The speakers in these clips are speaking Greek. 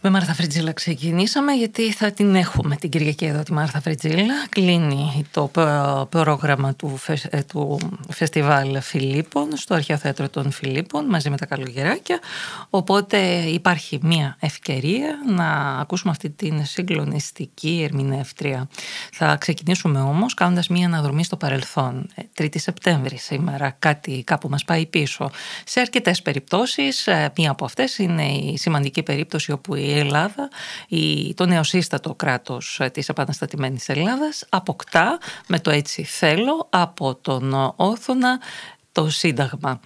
Με Μάρθα Φριτζίλα ξεκινήσαμε, γιατί θα την έχουμε την Κυριακή εδώ τη Μάρθα Φριτζίλα. Κλείνει το πρόγραμμα του φεστιβάλ Φιλίππων στο Αρχαίο Θέατρο των Φιλίππων μαζί με τα καλογεράκια. Οπότε υπάρχει μια ευκαιρία να ακούσουμε αυτή την συγκλονιστική ερμηνεύτρια. Θα ξεκινήσουμε όμως κάνοντας μια αναδρομή στο παρελθόν. 3η Σεπτέμβρη σήμερα, κάπου μας πάει πίσω. Σε αρκετές περιπτώσεις, μία από αυτές είναι η σημαντική περίπτωση όπου η Ελλάδα, το νεοσύστατο κράτος της επαναστατημένης Ελλάδας, αποκτά με το «έτσι θέλω» από τον Όθωνα το Σύνταγμα.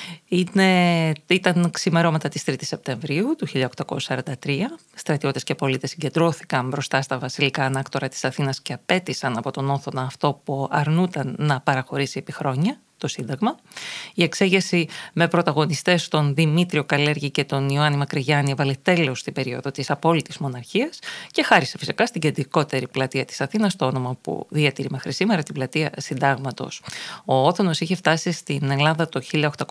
Ήταν ξημερώματα της 3ης Σεπτεμβρίου του 1843. Στρατιώτες και πολίτες συγκεντρώθηκαν μπροστά στα βασιλικά ανάκτορα της Αθήνας και απέτησαν από τον Όθωνα αυτό που αρνούταν να παραχωρήσει επί χρόνια, το Σύνταγμα. Η εξέγερση με πρωταγωνιστές τον Δημήτριο Καλέργη και τον Ιωάννη Μακρυγιάννη έβαλε τέλος στην περίοδο της απόλυτης μοναρχίας και χάρισε φυσικά στην κεντρικότερη πλατεία της Αθήνας το όνομα που διατηρεί μέχρι σήμερα, την πλατεία Συντάγματος. Ο Όθωνος είχε φτάσει στην Ελλάδα το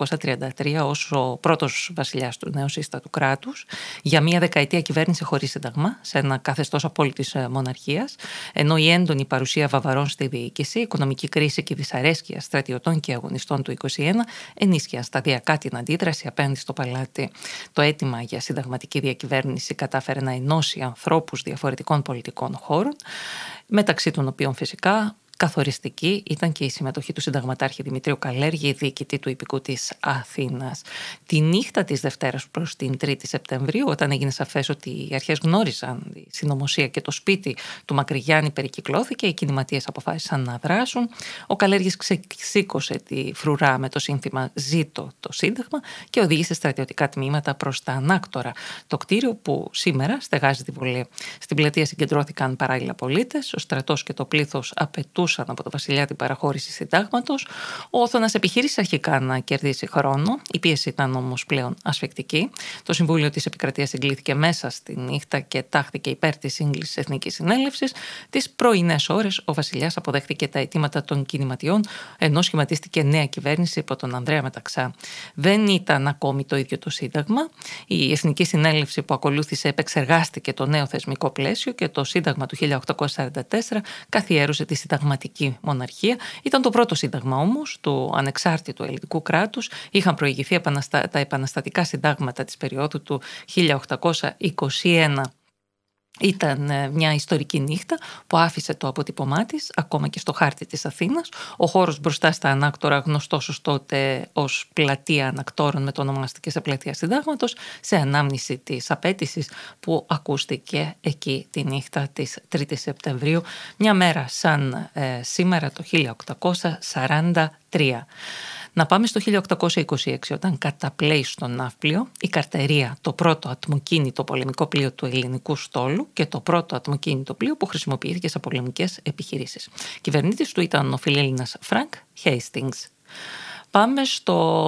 1833 ως ο πρώτος βασιλιάς του νεοσύστατου κράτους. Για μία δεκαετία κυβέρνησε χωρίς Σύνταγμα, σε ένα καθεστώς απόλυτης μοναρχίας, ενώ η έντονη παρουσία Βαβαρών στη διοίκηση, η οικονομική κρίση και η δυσαρέσκεια στρατιωτών και αγωνιστών του 1921 ενίσχυαν σταδιακά την αντίδραση απέναντι στο παλάτι. Το αίτημα για συνταγματική διακυβέρνηση κατάφερε να ενώσει ανθρώπους διαφορετικών πολιτικών χώρων, μεταξύ των οποίων φυσικά καθοριστική ήταν και η συμμετοχή του συνταγματάρχη Δημητρίου Καλέργη, διοικητή του Ιππικού της Αθήνας. Τη νύχτα της Δευτέρας προς την 3η Σεπτεμβρίου, όταν έγινε σαφές ότι οι αρχές γνώριζαν τη συνωμοσία και το σπίτι του Μακρυγιάννη περικυκλώθηκε, οι κινηματίες αποφάσισαν να δράσουν. Ο Καλέργης ξεσήκωσε τη φρουρά με το σύνθημα «Ζήτω το Σύνταγμα» και οδήγησε στρατιωτικά τμήματα προς τα ανάκτορα, το κτίριο που σήμερα στεγάζει τη Βουλή. Στην πλατεία συγκεντρώθηκαν παράλληλα πολίτες, ο στρατός και το πλήθος απαιτούσαν από το βασιλιά την παραχώρηση συντάγματος. Ο Όθωνας επιχείρησε αρχικά να κερδίσει χρόνο. Η πίεση ήταν όμως πλέον ασφικτική. Το Συμβούλιο της Επικρατείας συγκλήθηκε μέσα στη νύχτα και τάχθηκε υπέρ της σύγκλησης Εθνικής Συνέλευσης. Τις πρωινές ώρες ο βασιλιάς αποδέχτηκε τα αιτήματα των κινηματιών, ενώ σχηματίστηκε νέα κυβέρνηση υπό τον Ανδρέα Μεταξά. Δεν ήταν ακόμη το ίδιο το Σύνταγμα. Η Εθνική Συνέλευση που ακολούθησε επεξεργάστηκε το νέο θεσμικό πλαίσιο και το Σύνταγμα του 1844 καθιέρωσε τη συνταγματική μοναρχία. Ήταν το πρώτο σύνταγμα όμως του ανεξάρτητου ελληνικού κράτους. Είχαν προηγηθεί τα επαναστατικά συντάγματα της περίοδου του 1821. Ήταν μια ιστορική νύχτα που άφησε το αποτύπωμά της ακόμα και στο χάρτη της Αθήνας. Ο χώρος μπροστά στα ανάκτορα, γνωστός ως τότε ως πλατεία ανακτόρων, μετονομάστηκε σε πλατεία συντάγματος, σε ανάμνηση της απέτησης που ακούστηκε εκεί τη νύχτα της 3ης Σεπτεμβρίου, μια μέρα σαν σήμερα το 1843. Να πάμε στο 1826, όταν καταπλέει στο Ναύπλιο η Καρτερία, το πρώτο ατμοκίνητο πολεμικό πλοίο του ελληνικού στόλου και το πρώτο ατμοκίνητο πλοίο που χρησιμοποιήθηκε σε πολεμικές επιχειρήσεις. Κυβερνήτης του ήταν ο φιλέλληνας Φρανκ Χέιστινγκς. Πάμε στο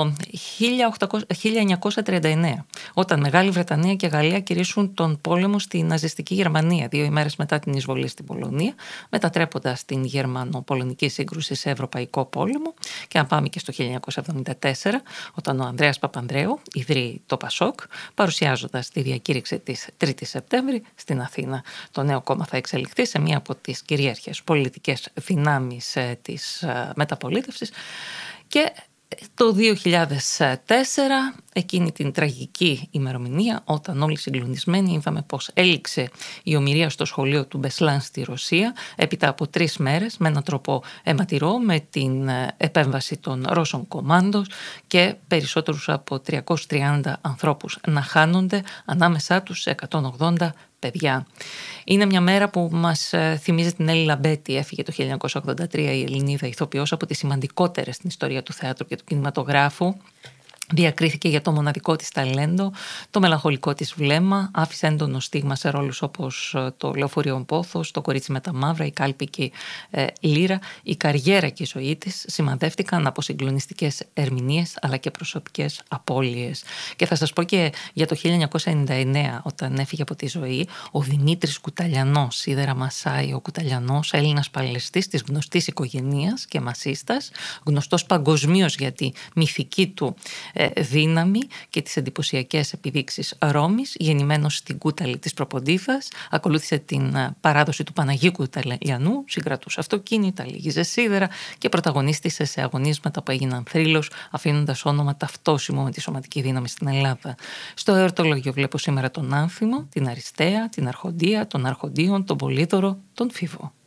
1939, όταν Μεγάλη Βρετανία και Γαλλία κηρύσουν τον πόλεμο στη ναζιστική Γερμανία 2 ημέρες μετά την εισβολή στην Πολωνία, μετατρέποντας την γερμανο-πολωνική σύγκρουση σε ευρωπαϊκό πόλεμο. Και αν πάμε και στο 1974, όταν ο Ανδρέας Παπανδρέου ιδρύει το ΠΑΣΟΚ, παρουσιάζοντας τη διακήρυξη της 3ης Σεπτέμβρη στην Αθήνα. Το νέο κόμμα θα εξελιχθεί σε μία από τις κυρίαρχες πολιτικές δυνάμεις της μεταπολίτευσης. Και το 2004, εκείνη την τραγική ημερομηνία, όταν όλοι συγκλονισμένοι είδαμε πως έληξε η ομηρία στο σχολείο του Μπεσλάν στη Ρωσία, έπειτα από 3 μέρες, με έναν τρόπο αιματηρό, με την επέμβαση των Ρώσων κομμάντος και περισσότερους από 330 ανθρώπους να χάνονται, ανάμεσά τους 180 παιδιά. Είναι μια μέρα που μας θυμίζει την Έλλη Λαμπέτη. Έφυγε το 1983 η Ελληνίδα ηθοποιός, από τις σημαντικότερες στην ιστορία του θεάτρου και του κινηματογράφου. Διακρίθηκε για το μοναδικό της ταλέντο, το μελαγχολικό της βλέμμα, άφησε έντονο στίγμα σε ρόλους όπως το Λεωφορείο Πόθος, το Κορίτσι με τα μαύρα, η Κάλπικη Λύρα. Η καριέρα και η ζωή της σημαδεύτηκαν από συγκλονιστικές ερμηνείες αλλά και προσωπικές απώλειες. Και θα σας πω και για το 1999, όταν έφυγε από τη ζωή, ο Δημήτρης Κουταλιανός, σίδερα Μασάη ο Κουταλιανός, Έλληνας παλαιστής της γνωστής οικογένειας και μασίστας, γνωστός παγκοσμίως για τη μυθική του δύναμη και τις εντυπωσιακές επιδείξεις Ρώμης. Γεννημένος στην Κούταλη της Προποντίδας, ακολούθησε την παράδοση του Παναγίκου Ιταλιανού, συγκρατούσε αυτοκίνητα, λύγιζε σίδερα και πρωταγωνίστησε σε αγωνίσματα που έγιναν θρύλος, αφήνοντας όνομα ταυτόσιμο με τη σωματική δύναμη στην Ελλάδα. Στο εορτολόγιο βλέπω σήμερα τον Άνθιμο, την Αριστεία, την Αρχοντία, τον Αρχοντίον, τον Πολύδωρο, τον Φίβο.